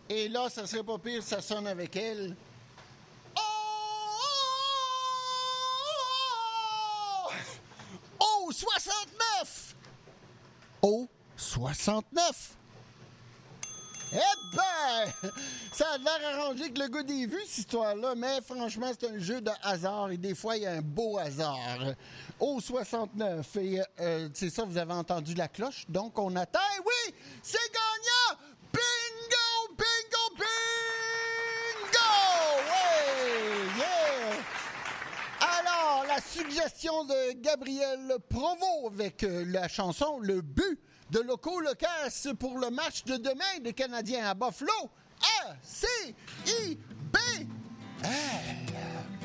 Et là, ça serait pas pire, ça sonne avec elle. Oh! 69! Oh! 69! Eh ben! Ça a l'air arrangé avec le gars des vues, cette histoire-là, mais franchement, c'est un jeu de hasard et des fois, il y a un beau hasard. Au 69. Et c'est ça, vous avez entendu la cloche, donc on attend. Oui! C'est gagnant! Bingo! Bingo! Bingo! Ouais! Yeah! Alors, la suggestion de Gabriel Provost avec la chanson Le but de Loco Locas pour le match de demain des Canadiens à Buffalo. A-C-I-B-L.